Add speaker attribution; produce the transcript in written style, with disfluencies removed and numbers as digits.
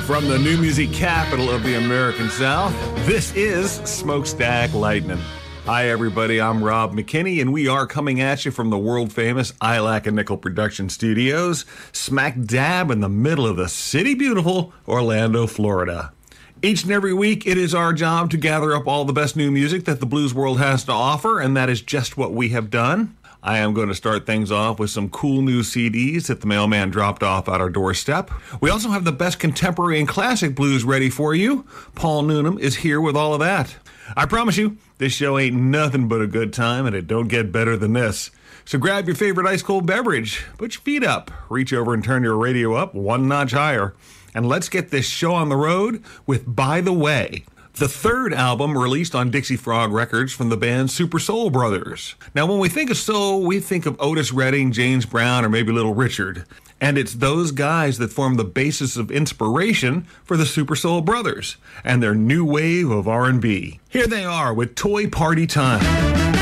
Speaker 1: From the new music capital of the American South, this is Smokestack Lightning. Hi, everybody. I'm Rob McKinney, and we are coming at you from the world-famous Ilac and Nickel Production Studios, smack dab in the middle of the city beautiful Orlando, Florida. Each and every week, it is our job to gather up all the best new music that the blues world has to offer, and that is just what we have done. I am going to start things off with some cool new CDs that the mailman dropped off at our doorstep. We also have the best contemporary and classic blues ready for you. Paul Noonan is here with all of that. I promise you, this show ain't nothing but a good time, and it don't get better than this. So grab your favorite ice-cold beverage, put your feet up, reach over and turn your radio up one notch higher, and let's get this show on the road with By the Way, the third album released on Dixie Frog Records from the band Super Soul Brothers. Now, when we think of soul, we think of Otis Redding, James Brown, or maybe Little Richard. And it's those guys that form the basis of inspiration for the Super Soul Brothers and their new wave of R&B. Here they are with Toy Party Time.